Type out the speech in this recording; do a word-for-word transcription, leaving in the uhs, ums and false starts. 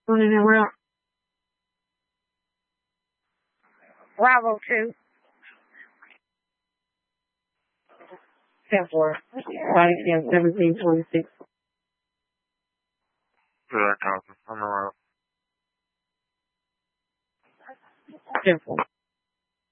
Running around. Bravo two. ten four. Five ten seventeen twenty six. Good, I copy. On the road. ten four.